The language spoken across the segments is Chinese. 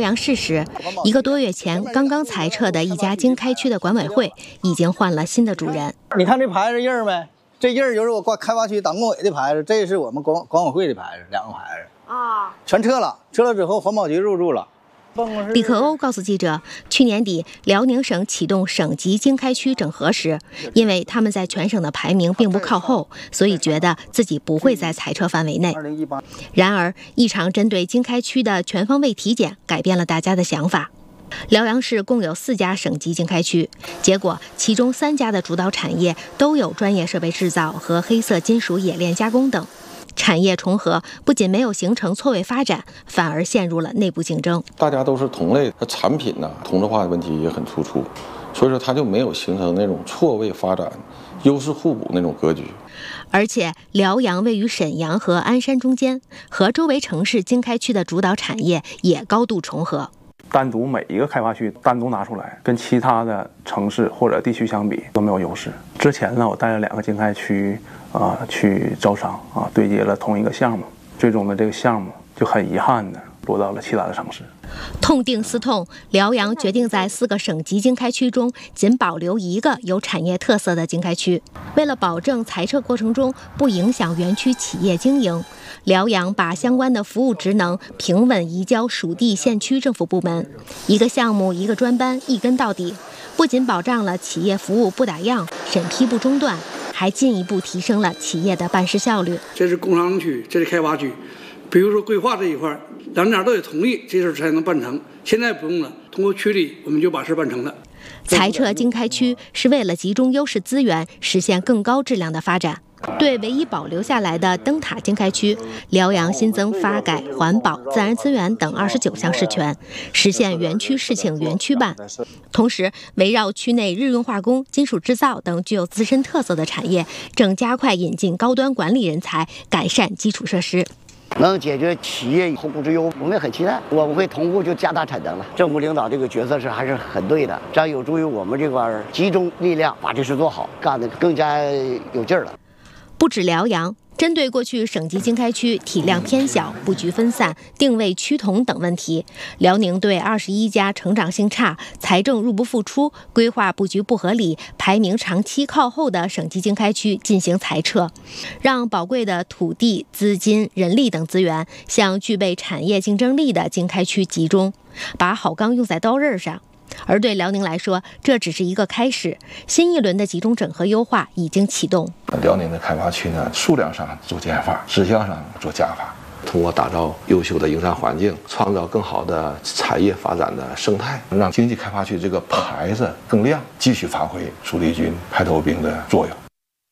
阳市时，1个多月前刚刚裁撤的一家经开区的管委会已经换了新的主人。 你看这牌子印儿没？这印儿就是我开发区党工委的牌子，这是我们管委会的牌子，2个牌子啊，全撤了。撤了之后，环保局入驻了。 李克欧告诉记者，去年底辽宁省启动省级经开区整合时，因为他们在全省的排名并不靠后，所以觉得自己不会在裁撤范围内。然而，一场针对经开区的全方位体检改变了大家的想法。辽阳市共有4家省级经开区，结果其中3家的主导产业都有专业设备制造和黑色金属冶炼加工等。产业重合不仅没有形成错位发展，反而陷入了内部竞争。 大家都是同类，产品呢同质化的问题也很突出，所以说它就没有形成那种错位发展、优势互补那种格局。 而且辽阳位于沈阳和鞍山中间，和周围城市经开区的主导产业也高度重合。 单独每一个开发区单独拿出来，跟其他的城市或者地区相比都没有优势。之前呢，我带了2个经开区去招商对接了同一个项目，最终的这个项目就很遗憾的落到了其他的城市。 痛定思痛，辽阳决定在4个省级经开区中仅保留1个有产业特色的经开区。为了保证裁撤过程中不影响园区企业经营，辽阳把相关的服务职能平稳移交属地县区政府部门，1个项目1个专班，一跟到底。不仅保障了企业服务不打烊、审批不中断，还进一步提升了企业的办事效率。 这是工商区，这是开发区。比如说规划这一块，2家都得同意，这事才能办成。现在不用了，通过区里我们就把事办成了。 裁撤经开区是为了集中优势资源，实现更高质量的发展。对唯一保留下来的灯塔经开区，辽阳新增发改、环保、自然资源等29项事权，实现园区事请园区办。同时，围绕区内日用化工、金属制造等具有自身特色的产业，正加快引进高端管理人才，改善基础设施。 能解决企业后顾之忧，我们也很期待。我们会同步就加大产能了。政府领导这个角色是还是很对的，这样有助于我们这块集中力量把这事做好，干得更加有劲儿了。 不止辽阳，针对过去省级经开区体量偏小、布局分散、定位趋同等问题，辽宁对21家成长性差、财政入不敷出、规划布局不合理、排名长期靠后的省级经开区进行裁撤，让宝贵的土地、资金、人力等资源向具备产业竞争力的经开区集中，把好钢用在刀刃上。而对辽宁来说，这只是一个开始，新一轮的集中整合优化已经启动。 辽宁的开发区呢，数量上做减法，质量上做加法，通过打造优秀的营商环境，创造更好的产业发展的生态，让经济开发区这个牌子更亮，继续发挥主力军排头兵的作用。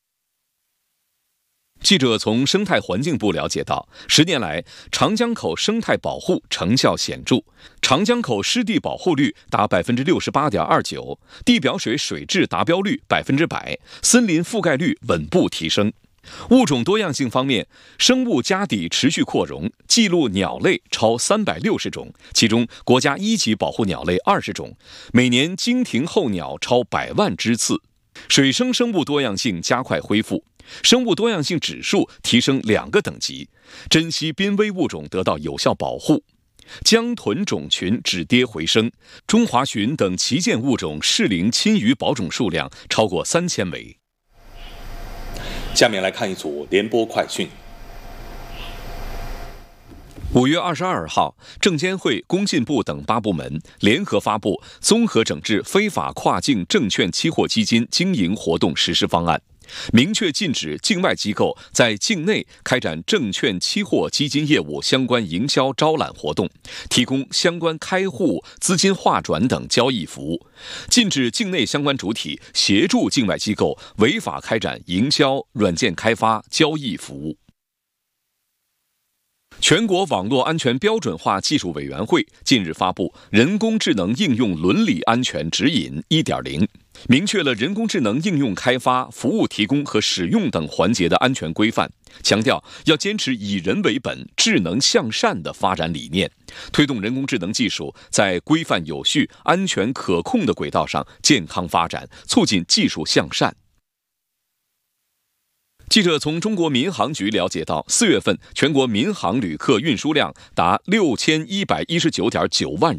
记者从生态环境部了解到，10年来，长江口生态保护成效显著，长江口湿地保护率达 68.29%， 地表水水质达标率100%，森林覆盖率稳步提升。物种多样性方面，生物家底持续扩容，记录鸟类超360种，其中国家1级保护鸟类20种，每年惊停候鸟超100万只次。水生生物多样性加快恢复，生物多样性指数提升2个等级，珍稀濒危物种得到有效保护。江豚种群止跌回升，中华鲟等旗舰物种适龄亲鱼保种数量超过3000尾。 下面来看一组联播快讯。 5月22号，证监会、工信部等8部门联合发布综合整治非法跨境证券期货基金经营活动实施方案，明确禁止境外机构在境内开展证券期货基金业务相关营销招揽活动，提供相关开户、资金划转等交易服务，禁止境内相关主体协助境外机构违法开展营销、软件开发、交易服务。全国网络安全标准化技术委员会近日发布《人工智能应用伦理安全指引 1.0》，明确了人工智能应用开发、服务提供和使用等环节的安全规范，强调要坚持以人为本、智能向善的发展理念，推动人工智能技术在规范有序、安全可控的轨道上健康发展，促进技术向善。记者从中国民航局了解到，4月份全国民航旅客运输量达6119.9万人。